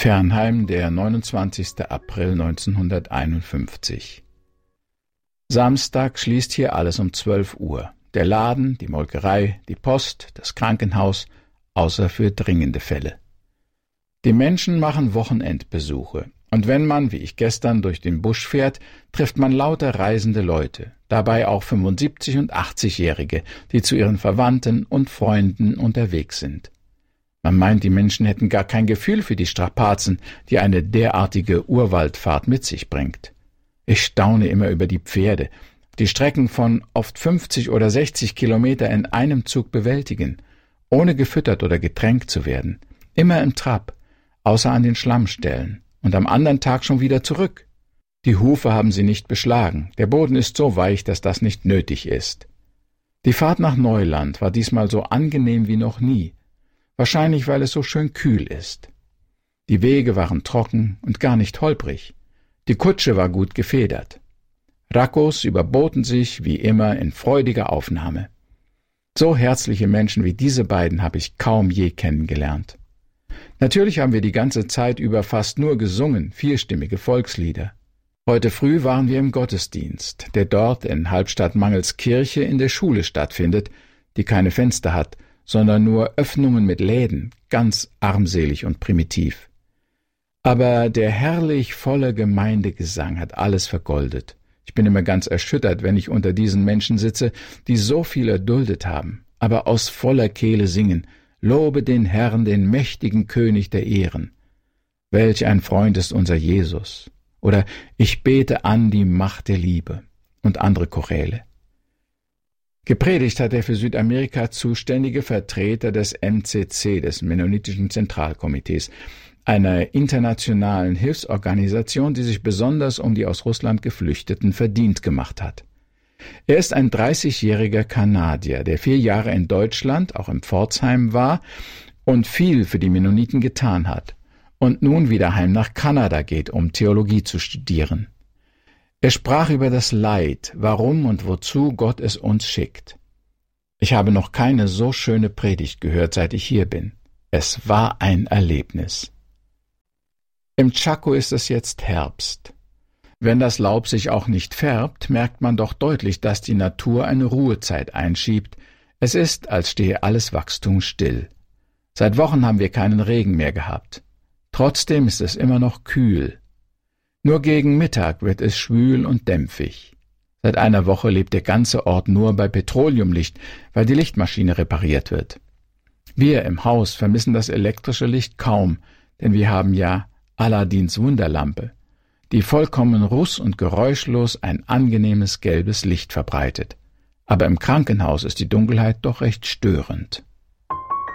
Fernheim, der 29. April 1951. Samstag schließt hier alles um 12 Uhr. Der Laden, die Molkerei, die Post, das Krankenhaus, außer für dringende Fälle. Die Menschen machen Wochenendbesuche. Und wenn man, wie ich gestern, durch den Busch fährt, trifft man lauter reisende Leute, dabei auch 75- und 80-Jährige, die zu ihren Verwandten und Freunden unterwegs sind. Man meint, die Menschen hätten gar kein Gefühl für die Strapazen, die eine derartige Urwaldfahrt mit sich bringt. Ich staune immer über die Pferde, die Strecken von oft 50 oder 60 Kilometer in einem Zug bewältigen, ohne gefüttert oder getränkt zu werden, immer im Trab, außer an den Schlammstellen, und am anderen Tag schon wieder zurück. Die Hufe haben sie nicht beschlagen, der Boden ist so weich, dass das nicht nötig ist. Die Fahrt nach Neuland war diesmal so angenehm wie noch nie, wahrscheinlich weil es so schön kühl ist. Die Wege waren trocken und gar nicht holprig. Die Kutsche war gut gefedert. Rackos überboten sich, wie immer, in freudiger Aufnahme. So herzliche Menschen wie diese beiden habe ich kaum je kennengelernt. Natürlich haben wir die ganze Zeit über fast nur gesungen, vielstimmige Volkslieder. Heute früh waren wir im Gottesdienst, der dort in Halbstadt-Mangelskirche in der Schule stattfindet, die keine Fenster hat, sondern nur Öffnungen mit Läden, ganz armselig und primitiv. Aber der herrlich volle Gemeindegesang hat alles vergoldet. Ich bin immer ganz erschüttert, wenn ich unter diesen Menschen sitze, die so viel erduldet haben, aber aus voller Kehle singen: Lobe den Herrn, den mächtigen König der Ehren. Welch ein Freund ist unser Jesus. Oder Ich bete an die Macht der Liebe und andere Choräle. Gepredigt hat der für Südamerika zuständige Vertreter des MCC, des Mennonitischen Zentralkomitees, einer internationalen Hilfsorganisation, die sich besonders um die aus Russland Geflüchteten verdient gemacht hat. Er ist ein 30-jähriger Kanadier, der 4 Jahre in Deutschland, auch in Pforzheim war und viel für die Mennoniten getan hat und nun wieder heim nach Kanada geht, um Theologie zu studieren. Er sprach über das Leid, warum und wozu Gott es uns schickt. Ich habe noch keine so schöne Predigt gehört, seit ich hier bin. Es war ein Erlebnis. Im Chaco ist es jetzt Herbst. Wenn das Laub sich auch nicht färbt, merkt man doch deutlich, dass die Natur eine Ruhezeit einschiebt. Es ist, als stehe alles Wachstum still. Seit Wochen haben wir keinen Regen mehr gehabt. Trotzdem ist es immer noch kühl. Nur gegen Mittag wird es schwül und dämpfig. Seit einer Woche lebt der ganze Ort nur bei Petroleumlicht, weil die Lichtmaschine repariert wird. Wir im Haus vermissen das elektrische Licht kaum, denn wir haben ja Aladins Wunderlampe, die vollkommen ruß- und geräuschlos ein angenehmes gelbes Licht verbreitet. Aber im Krankenhaus ist die Dunkelheit doch recht störend.